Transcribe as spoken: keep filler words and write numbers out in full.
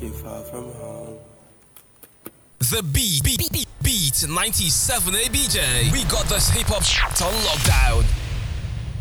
get far from home. The beat, beat, beat, beat ninety-seven A B J. We got this hip hop shit on lockdown.